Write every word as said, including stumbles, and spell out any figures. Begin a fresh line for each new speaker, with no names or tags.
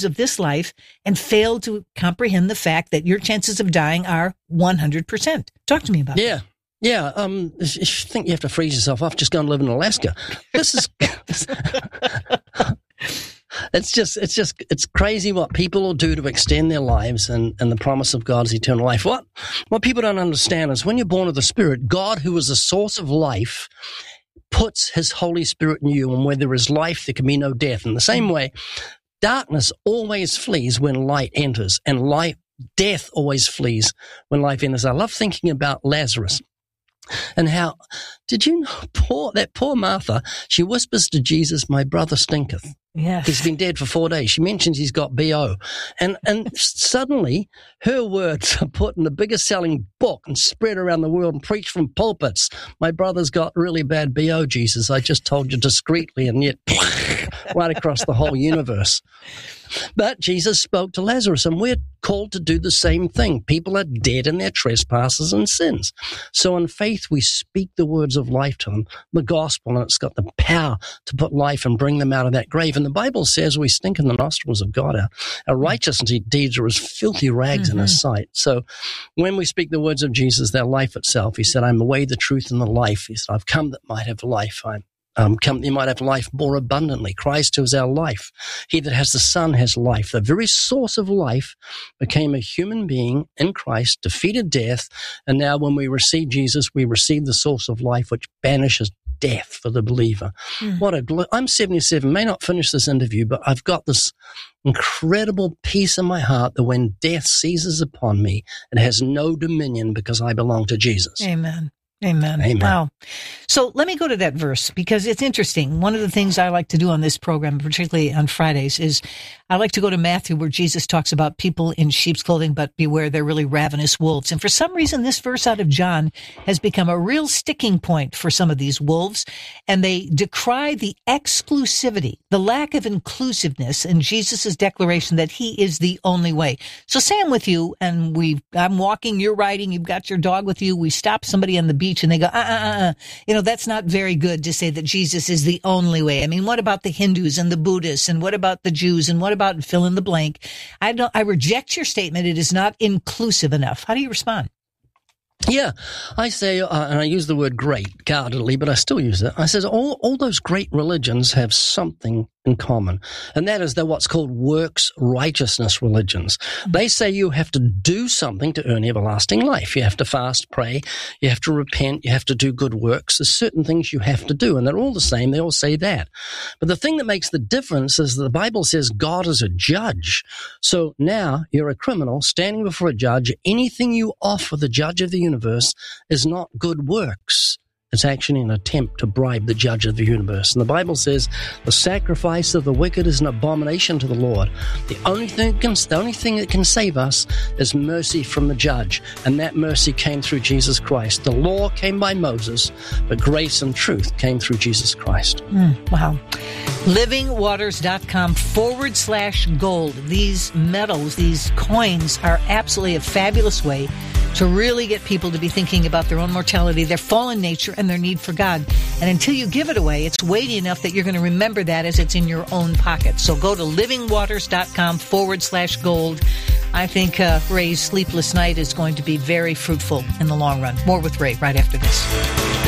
issues of this life and fail to comprehend the fact that your chances of dying are one hundred percent. Talk to me about
yeah. that. Yeah, um, if you think you have to freeze yourself off, just go and live in Alaska. This is, it's just, it's just, it's crazy what people will do to extend their lives and, and the promise of God's eternal life. What, what people don't understand is when you're born of the Spirit, God, who is the source of life, puts his Holy Spirit in you, and where there is life, there can be no death. In the same way, darkness always flees when light enters, and light, death always flees when life enters. I love thinking about Lazarus. And how, did you know, poor, that poor Martha, she whispers to Jesus, my brother stinketh.
Yes.
He's been dead for four days. She mentions he's got B O. And, and suddenly her words are put in the biggest selling book and spread around the world and preached from pulpits. My brother's got really bad B O, Jesus. I just told you discreetly, and yet right across the whole universe. But Jesus spoke to Lazarus, and we're called to do the same thing. People are dead in their trespasses and sins. So in faith, we speak the words of life to them, the gospel, and it's got the power to put life and bring them out of that grave. And the Bible says we stink in the nostrils of God. Our, our righteous deeds are as filthy rags mm-hmm. in his sight. So when we speak the words of Jesus, their life itself, he said, I'm the way, the truth, and the life. He said, I've come that might have life. I'm Um, come, you might have life more abundantly. Christ, who is our life. He that has the Son has life. The very source of life became a human being in Christ, defeated death, and now when we receive Jesus, we receive the source of life, which banishes death for the believer. Mm. What a! I'm seventy-seven. May not finish this interview, but I've got this incredible peace in my heart that when death seizes upon me, it has no dominion because I belong to Jesus.
Amen. Amen.
Amen.
Wow. So let me go to that verse because it's interesting. One of the things I like to do on this program, particularly on Fridays, is I like to go to Matthew where Jesus talks about people in sheep's clothing, but beware, they're really ravenous wolves. And for some reason, this verse out of John has become a real sticking point for some of these wolves. And they decry the exclusivity, the lack of inclusiveness in Jesus' declaration that he is the only way. So say I'm with you and we I'm walking, you're riding, you've got your dog with you. We stop somebody on the beach and they go, uh, uh, uh, uh. You know, that's not very good to say that Jesus is the only way. I mean, what about the Hindus and the Buddhists? And what about the Jews? And what about fill in the blank? I don't, I reject your statement. It is not inclusive enough. How do you respond?
Yeah, I say, uh, and I use the word great guardedly, but I still use it. I says all, all those great religions have something in common, and that is they're what's called works righteousness religions. Mm-hmm. They say you have to do something to earn everlasting life. You have to fast, pray, you have to repent, you have to do good works. There's certain things you have to do, and they're all the same. They all say that. But the thing that makes the difference is the Bible says God is a judge. So now you're a criminal standing before a judge. Anything you offer the judge of the universe is not good works. It's actually an attempt to bribe the judge of the universe. And the Bible says the sacrifice of the wicked is an abomination to the Lord. The only thing that can, the only thing that can save us is mercy from the judge. And that mercy came through Jesus Christ. The law came by Moses, but grace and truth came through Jesus Christ.
Mm, wow. livingwaters.com forward slash gold. These metals, these coins are absolutely a fabulous way to really get people to be thinking about their own mortality, their fallen nature, and their need for God. And until you give it away, it's weighty enough that you're going to remember that as it's in your own pocket. So go to livingwaters.com forward slash gold. I think uh, Ray's sleepless night is going to be very fruitful in the long run. More with Ray right after this.